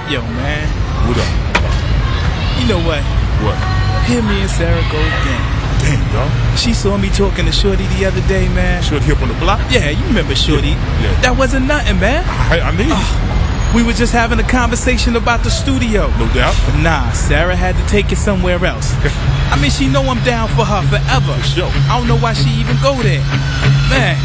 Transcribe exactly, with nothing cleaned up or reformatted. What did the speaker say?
Yo, man. What up? You know what? What? Here me and Sarah go again. Damn, dog. She saw me talking to Shorty the other day, man. Shorty up on the block? Yeah, you remember Shorty. Yeah. yeah. That wasn't nothing, man. I, I need uh, We were just having a conversation about the studio. No doubt. But nah, Sarah had to take it somewhere else. I mean, she know I'm down for her forever. For sure. I don't know why she even go there. Man.